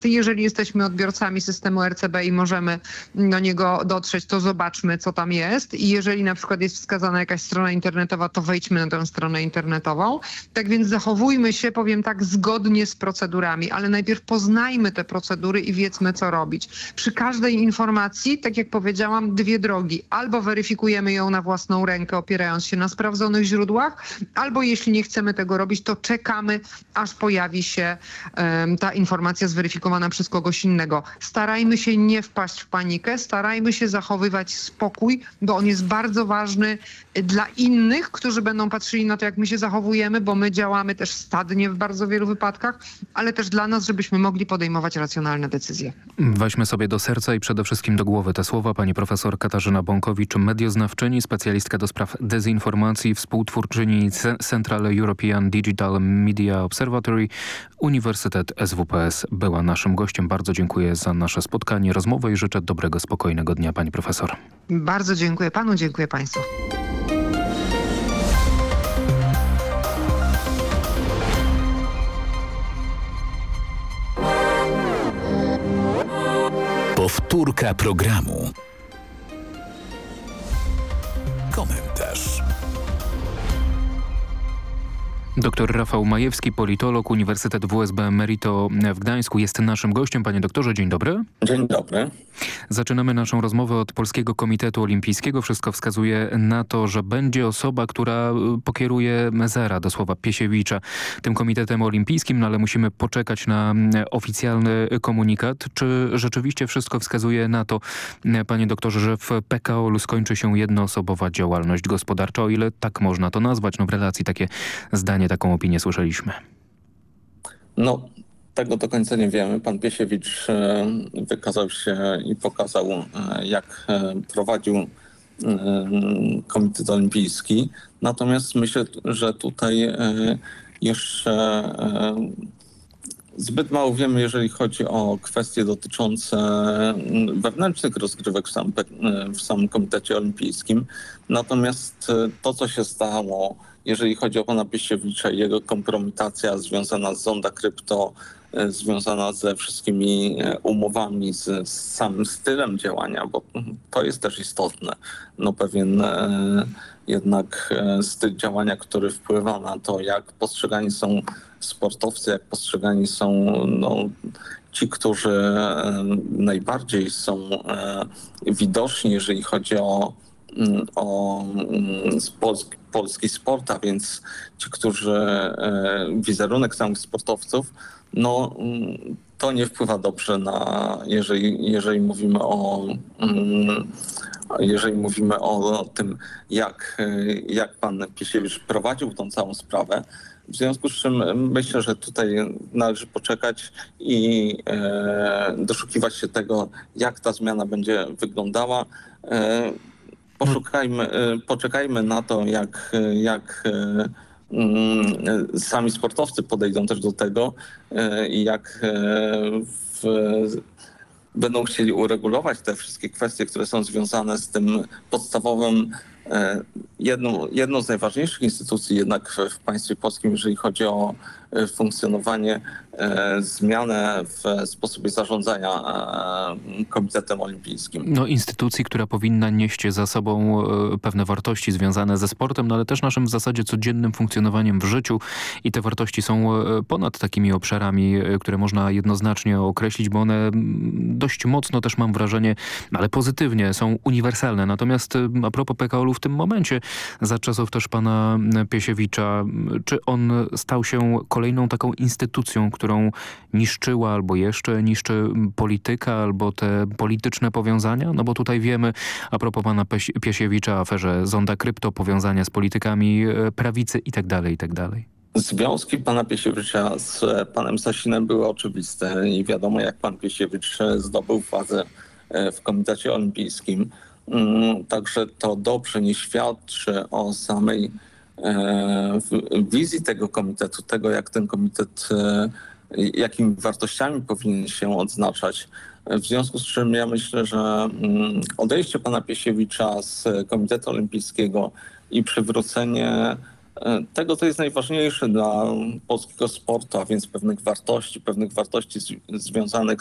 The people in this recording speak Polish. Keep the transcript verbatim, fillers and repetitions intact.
Jeżeli jesteśmy odbiorcami systemu R C B i możemy do niego dotrzeć, to zobaczmy, co tam jest. I jeżeli na przykład jest wskazana jakaś strona internetowa, to wejdźmy na tę stronę internetową. Tak więc zachowujmy się, powiem tak, zgodnie z procedurami, ale najpierw poznajmy te procedury i wiedzmy, co robić. Przy każdej informacji, tak jak powiedziałam, dwie drogi. Albo weryfikujemy ją na własną rękę, opierając się na sprawdzonych źródłach, albo jeśli nie chcemy tego robić, to czekamy, aż pojawi się um, ta informacja zweryfikowana przez kogoś innego. Starajmy się nie wpaść w panikę, starajmy się zachowywać spokój, bo on jest bardzo ważny dla innych, którzy będą patrzyli na to, jak my się zachowujemy, bo my działamy też stadnie w bardzo wielu wypadkach, ale też dla nas, żebyśmy mogli podejmować racjonalne decyzje. Weźmy sobie do serca i przede wszystkim do głowy te słowa. Pani profesor Katarzyna Bąkowicz, medioznawczyni, specjalistka do spraw dezinformacji, współtwórczyni Central European Digital Media Observatory, Uniwersytet S W P S, była naszym gościem. Bardzo dziękuję za nasze spotkanie, rozmowę i życzę dobrego, spokojnego dnia, pani profesor. Bardzo dziękuję panu, dziękuję państwu. Powtórka programu. Komentarz. Doktor Rafał Majewski, politolog, Uniwersytet W S B Emerito w Gdańsku jest naszym gościem. Panie doktorze, dzień dobry. Dzień dobry. Zaczynamy naszą rozmowę od Polskiego Komitetu Olimpijskiego. Wszystko wskazuje na to, że będzie osoba, która pokieruje Mezera, do słowa Piesiewicza, tym Komitetem Olimpijskim, no ale musimy poczekać na oficjalny komunikat. Czy rzeczywiście wszystko wskazuje na to, panie doktorze, że w P K O L skończy się jednoosobowa działalność gospodarcza, o ile tak można to nazwać? No w relacji takie zdanie, taką opinię słyszeliśmy. No, tego do końca nie wiemy. Pan Piesiewicz wykazał się i pokazał, jak prowadził Komitet Olimpijski. Natomiast myślę, że tutaj jeszcze zbyt mało wiemy, jeżeli chodzi o kwestie dotyczące wewnętrznych rozgrywek w samym, w samym Komitecie Olimpijskim. Natomiast to, co się stało, jeżeli chodzi o pana Piesiewicza i jego kompromitacja związana z Zonda Krypto, związana ze wszystkimi umowami, z, z samym stylem działania, bo to jest też istotne. No pewien e, jednak e, styl działania, który wpływa na to, jak postrzegani są sportowcy, jak postrzegani są no, ci, którzy e, najbardziej są e, widoczni, jeżeli chodzi o o polski, polski sport, a więc ci, którzy e, wizerunek samych sportowców, no to nie wpływa dobrze na, jeżeli, jeżeli mówimy o jeżeli mówimy o tym, jak, jak pan Piesiewicz prowadził tą całą sprawę. W związku z czym myślę, że tutaj należy poczekać i e, doszukiwać się tego, jak ta zmiana będzie wyglądała. E, Poszukajmy, poczekajmy na to, jak, jak sami sportowcy podejdą też do tego i jak w, będą chcieli uregulować te wszystkie kwestie, które są związane z tym podstawowym, jedną, jedną z najważniejszych instytucji jednak w, w państwie polskim, jeżeli chodzi o funkcjonowanie, zmianę w sposobie zarządzania Komitetem Olimpijskim. No, instytucji, która powinna nieść za sobą pewne wartości związane ze sportem, no ale też naszym w zasadzie codziennym funkcjonowaniem w życiu i te wartości są ponad takimi obszarami, które można jednoznacznie określić, bo one dość mocno też, mam wrażenie, ale pozytywnie są uniwersalne. Natomiast a propos P K O L-u w tym momencie, za czasów też pana Piesiewicza, czy on stał się kolejną taką instytucją, którą niszczyła albo jeszcze niszczy polityka, albo te polityczne powiązania? No bo tutaj wiemy, a propos pana Piesiewicza, aferze Zonda Krypto, powiązania z politykami prawicy i tak dalej, i tak dalej. Związki pana Piesiewicza z panem Sasinem były oczywiste i wiadomo, jak pan Piesiewicz zdobył władzę w Komitecie Olimpijskim. Także to dobrze nie świadczy o samej wizji tego komitetu, tego jak ten komitet, jakimi wartościami powinien się odznaczać. W związku z czym ja myślę, że odejście pana Piesiewicza z Komitetu Olimpijskiego i przywrócenie tego, co jest najważniejsze dla polskiego sportu, a więc pewnych wartości, pewnych wartości z, związanych